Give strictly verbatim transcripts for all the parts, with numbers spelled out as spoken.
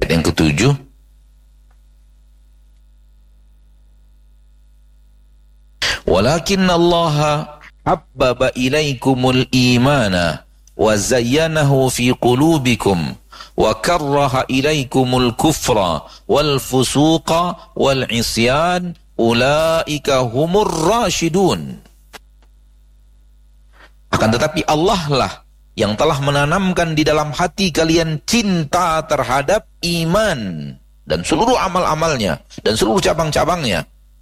Yang ketujuh, walakinna Allaha habbaba ilaikumul imana wa zayyanahu fi qulubikum wa karraha ilaikumul kufra wal fusuqa wal isyan ulaika humur rasyidun. Akan tetapi Allah lah yang telah menanamkan di dalam hati kalian cinta terhadap iman dan seluruh amal-amalnya dan seluruh cabang-cabangnya.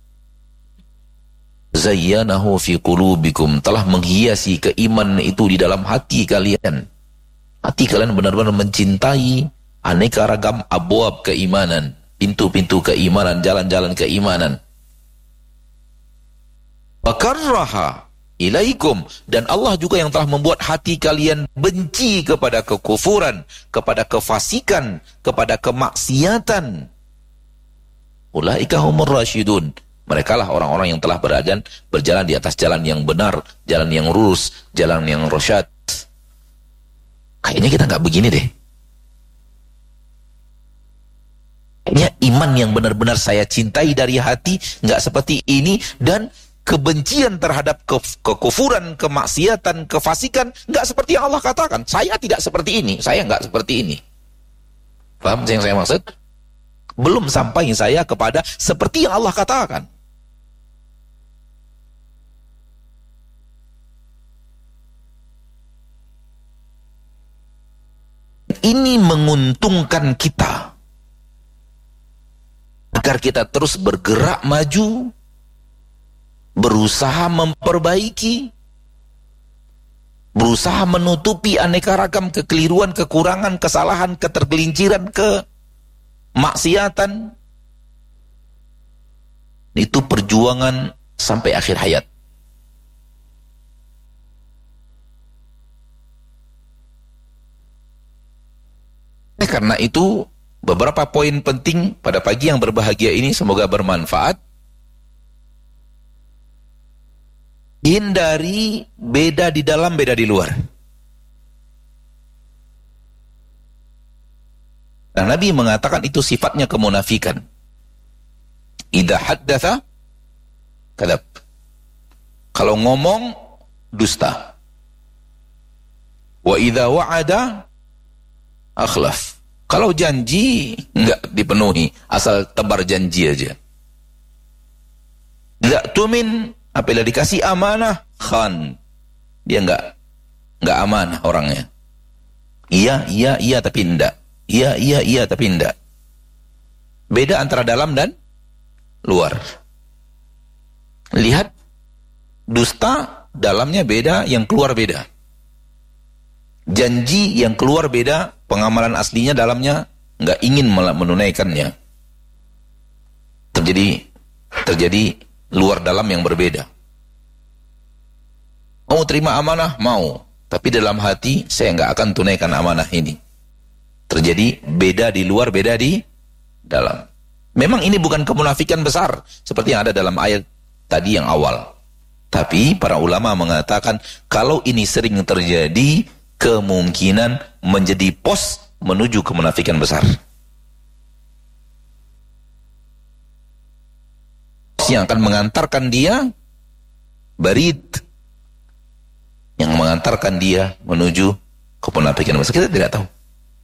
Zayyanahu fi qulubikum, telah menghiasi keimanan itu di dalam hati kalian. Hati kalian benar-benar mencintai aneka ragam abwab keimanan, pintu-pintu keimanan, jalan-jalan keimanan. Wa karraha ilaikum, dan Allah juga yang telah membuat hati kalian benci kepada kekufuran, kepada kefasikan, kepada kemaksiatan. Ulaika humur rasyidun. Mereka lah orang-orang yang telah berjalan, berjalan di atas jalan yang benar, jalan yang lurus, jalan yang rasyad. Kayaknya kita nggak begini deh. Kayaknya iman yang benar-benar saya cintai dari hati nggak seperti ini, dan kebencian terhadap ke kekufuran, kemaksiatan, kefasikan nggak seperti yang Allah katakan. Saya tidak seperti ini, saya nggak seperti ini. Paham yang saya maksud? Belum sampai saya kepada seperti yang Allah katakan. Ini menguntungkan kita agar kita terus bergerak maju, berusaha memperbaiki, berusaha menutupi aneka ragam kekeliruan, kekurangan, kesalahan, ketergelinciran, kemaksiatan. Itu perjuangan sampai akhir hayat. Karena itu beberapa poin penting pada pagi yang berbahagia ini semoga bermanfaat. Hindari beda di dalam, beda di luar. Dan Nabi mengatakan itu sifatnya kemunafikan. Idza haddatsa kadzab. Kalau ngomong dusta. Wa idza wa'ada akhlaf. Kalau janji enggak dipenuhi, asal tebar janji aja. Tidak tumin, apabila dikasih amanah, khan. Dia enggak enggak amanah orangnya. Iya, iya, iya tapi enggak. Iya, iya, iya tapi enggak. Beda antara dalam dan luar. Lihat, dusta dalamnya beda, yang keluar beda. Janji yang keluar beda, pengamalan aslinya dalamnya nggak ingin menunaikannya. Terjadi terjadi luar dalam yang berbeda. Mau terima amanah? Mau. Tapi dalam hati, saya nggak akan tunaikan amanah ini. Terjadi beda di luar, beda di dalam. Memang ini bukan kemunafikan besar, seperti yang ada dalam ayat tadi yang awal. Tapi para ulama mengatakan, kalau ini sering terjadi, kemungkinan menjadi pos menuju kemunafikan besar. Yang akan mengantarkan dia barid, yang mengantarkan dia menuju kemunafikan besar. Kita tidak tahu.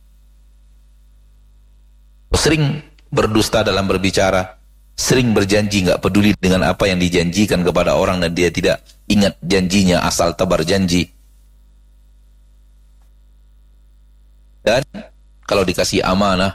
Sering berdusta dalam berbicara, sering berjanji nggak peduli dengan apa yang dijanjikan kepada orang dan dia tidak ingat janjinya, asal tebar janji. Dan kalau dikasih amanah,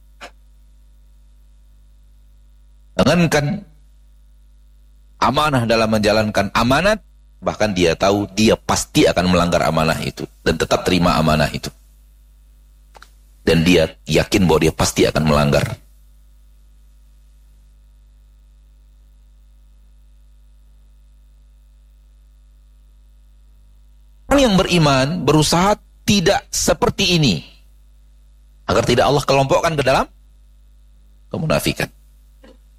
jangankan amanah dalam menjalankan amanat, bahkan dia tahu dia pasti akan melanggar amanah itu dan tetap terima amanah itu. Dan dia yakin bahwa dia pasti akan melanggar. Orang yang beriman berusaha tidak seperti ini, agar tidak Allah kelompokkan ke dalam kemunafikan.